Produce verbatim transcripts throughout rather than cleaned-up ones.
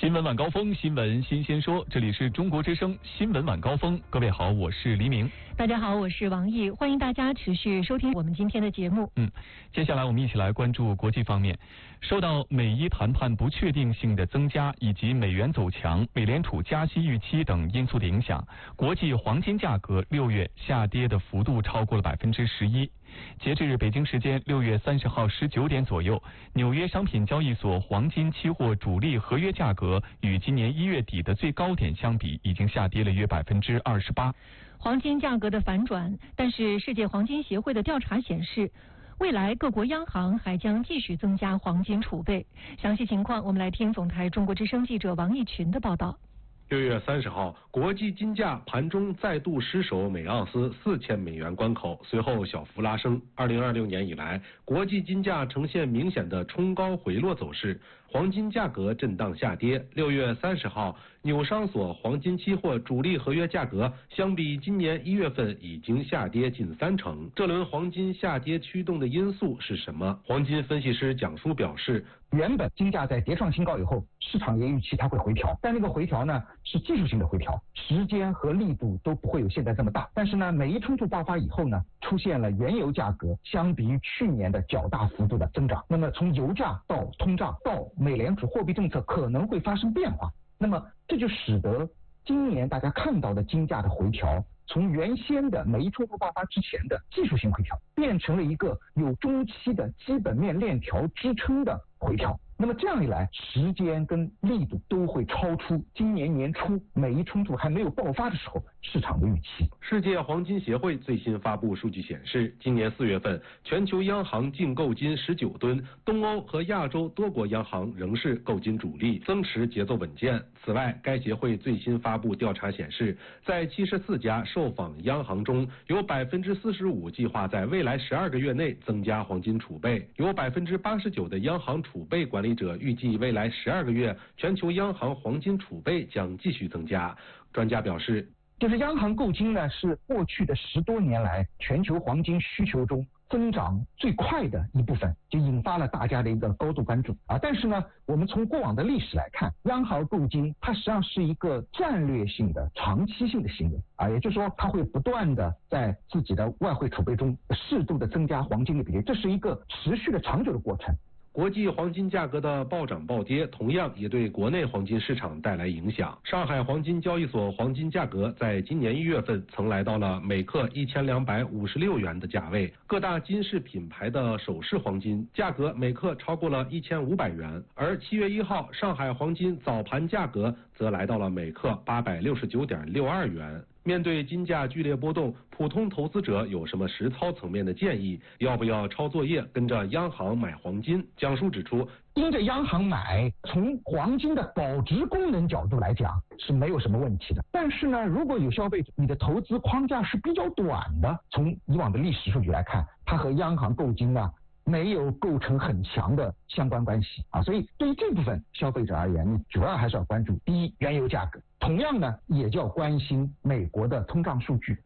新闻晚高峰，新闻新鲜说，这里是中国之声新闻晚高峰。各位好，我是黎明。 大家好，我是王毅，欢迎大家持续收听我们今天的节目。 嗯，接下来我们一起来关注国际方面。受到美伊谈判不确定性的增加，以及美元走强、美联储加息预期等因素的影响，国际黄金价格六月下跌的幅度超过了百分之十一。截至北京时间六月三十号十九点左右，纽约商品交易所黄金期货主力合约价格与今年一月底的最高点相比，已经下跌了约百分之二十八。 黄金价格的反转，但是世界黄金协会的调查显示，未来各国央行还将继续增加黄金储备。详细情况，我们来听总台中国之声记者王义群的报道。 六月三十号，国际金价盘中再度失守每盎司四千美元关口，随后小幅拉升。二零二六年以来，国际金价呈现明显的冲高回落走势，黄金价格震荡下跌。六月三十号，纽商所黄金期货主力合约价格相比今年一月份已经下跌近三成。这轮黄金下跌驱动的因素是什么？黄金分析师蒋叔表示， 原本金价在跌创新高以后，市场也预期它会回调，但那个回调呢是技术性的回调，时间和力度都不会有现在这么大。但是呢，美伊冲突爆发以后呢，出现了原油价格相比于去年的较大幅度的增长。那么从油价到通胀到美联储货币政策可能会发生变化，那么这就使得今年大家看到的金价的回调，从原先的美伊冲突爆发之前的技术性回调，变成了一个有中期的基本面链条支撑的回调。那么这样一来，时间跟力度都会超出今年年初美伊冲突还没有爆发的时候市场的预期。 世界黄金协会最新发布数据显示，今年四月份全球央行净购金十九吨，东欧和亚洲多国央行仍是购金主力，增持节奏稳健。此外，该协会最新发布调查显示，在七十四家受访央行中，有百分之四十五计划在未来十二个月内增加黄金储备，有百分之八十九的央行储备管理者预计未来十二个月全球央行黄金储备将继续增加。专家表示， 就是央行购金呢，是过去的十多年来全球黄金需求中增长最快的一部分，就引发了大家的一个高度关注啊。但是呢，我们从过往的历史来看，央行购金它实际上是一个战略性的、长期性的行为啊，也就是说，它会不断的在自己的外汇储备中适度的增加黄金的比例，这是一个持续的、长久的过程。 国际黄金价格的暴涨暴跌，同样也对国内黄金市场带来影响。上海黄金交易所黄金价格在今年一月份曾来到了每克一千两百五十六元的价位，各大金饰品牌的首饰黄金价格每克超过了一千五百元，而七月一号上海黄金早盘价格则来到了每克八百六十九点六二元。面对金价剧烈波动，普通投资者有什么实操层面的建议？要不要抄作业，跟着央行买黄金？蒋叔指出， 盯着央行买，从黄金的保值功能角度来讲是没有什么问题的。但是呢，如果有消费者你的投资框架是比较短的，从以往的历史数据来看，它和央行购金呢没有构成很强的相关关系啊，所以对于这部分消费者而言，你主要还是要关注第一，原油价格，同样呢也就要关心美国的通胀数据。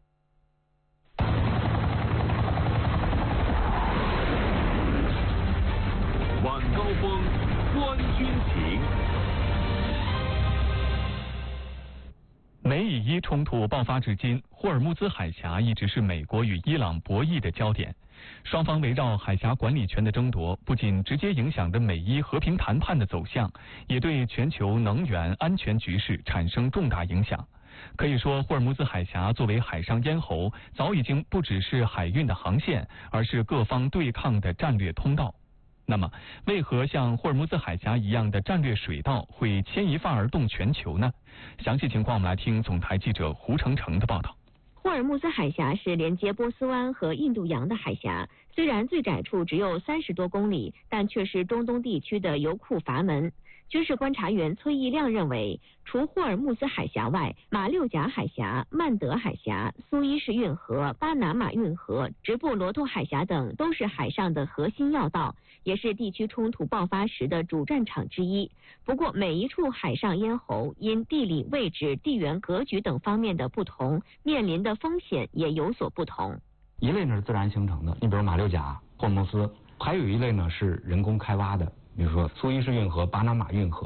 晚高峰，观军情。 美以伊冲突爆发至今，霍尔木兹海峡一直是美国与伊朗博弈的焦点。双方围绕海峡管理权的争夺，不仅直接影响着美伊和平谈判的走向，也对全球能源安全局势产生重大影响。可以说，霍尔木兹海峡作为海上咽喉，早已经不只是海运的航线，而是各方对抗的战略通道。那么，为何像霍尔木兹海峡一样的战略水道会牵一发而动全球呢？详细情况我们来听总台记者胡成成的报道。 霍尔木兹海峡是连接波斯湾和印度洋的海峡，虽然最窄处只有三十多公里，但却是中东地区的油库阀门。军事观察员崔义亮认为，除霍尔木兹海峡外，马六甲海峡、曼德海峡、苏伊士运河、巴拿马运河、直布罗陀海峡等都是海上的核心要道，也是地区冲突爆发时的主战场之一。不过，每一处海上咽喉因地理位置、地缘格局等方面的不同，面临的风险也有所不同。 一类呢是自然形成的，你比如马六甲、霍尔木兹，还有一类呢是人工开挖的。比如说苏伊士运河、巴拿马运河，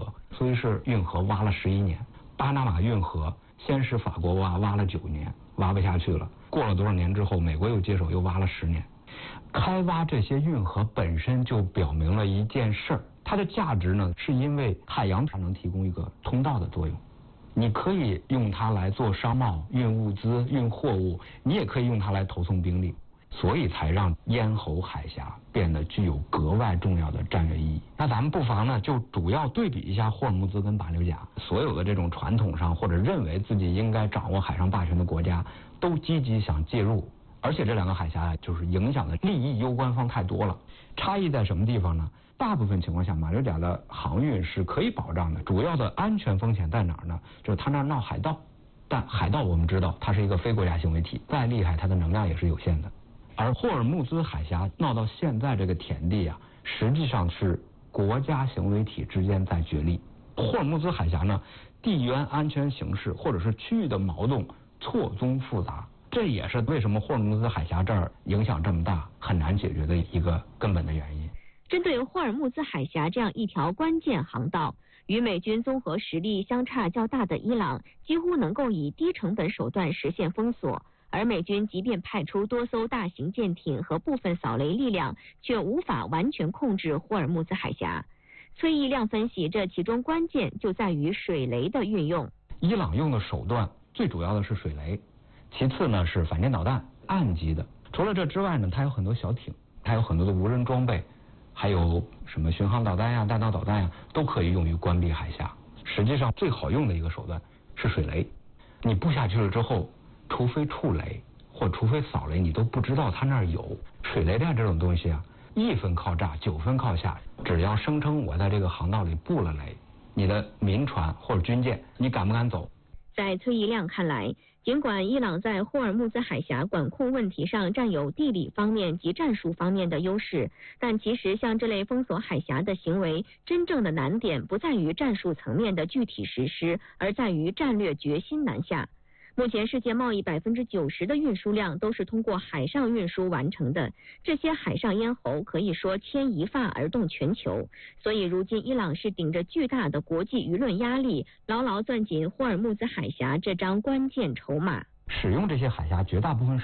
苏伊士运河挖了十一年，巴拿马运河先是法国挖，挖了九年，挖不下去了。过了多少年之后，美国又接手，又挖了十年。开挖这些运河本身就表明了一件事儿，它的价值呢，是因为海洋它能提供一个通道的作用。你可以用它来做商贸、运物资、运货物，你也可以用它来投送兵力，所以才让咽喉海峡变得具有格外重要的战略意义。那咱们不妨呢，就主要对比一下霍尔木兹跟马六甲。所有的这种传统上或者认为自己应该掌握海上霸权的国家，都积极想介入，而且这两个海峡就是影响的利益攸关方太多了。差异在什么地方呢？大部分情况下，马六甲的航运是可以保障的，主要的安全风险在哪儿呢？就是它那儿闹海盗，但海盗我们知道它是一个非国家行为体，再厉害它的能量也是有限的。而霍尔木兹海峡闹到现在这个田地啊，实际上是国家行为体之间在角力。霍尔木兹海峡呢，地缘安全形势或者是区域的矛盾错综复杂，这也是为什么霍尔木兹海峡这儿影响这么大、很难解决的一个根本的原因。 针对霍尔木兹海峡这样一条关键航道，与美军综合实力相差较大的伊朗几乎能够以低成本手段实现封锁，而美军即便派出多艘大型舰艇和部分扫雷力量，却无法完全控制霍尔木兹海峡。崔义亮分析，这其中关键就在于水雷的运用。 伊朗用的手段最主要的是水雷，其次呢是反舰导弹，岸基的。除了这之外呢，它有很多小艇，它有很多的无人装备，还有什么巡航导弹呀、弹道导弹呀，都可以用于关闭海峡。实际上最好用的一个手段是水雷，你布下去了之后，除非触雷或除非扫雷，你都不知道它那儿有。水雷弹这种东西啊，一分靠炸，九分靠吓。只要声称我在这个航道里布了雷，你的民船或者军舰，你敢不敢走？ 在崔义亮看来，尽管伊朗在霍尔木兹海峡管控问题上占有地理方面及战术方面的优势，但其实像这类封锁海峡的行为，真正的难点不在于战术层面的具体实施，而在于战略决心难下。目前世界贸易百分之九十的运输量都是通过海上运输完成的，这些海上咽喉可以说牵一发而动全球。所以如今伊朗是顶着巨大的国际舆论压力，牢牢攥紧霍尔木兹海峡这张关键筹码。 使用这些海峡绝大部分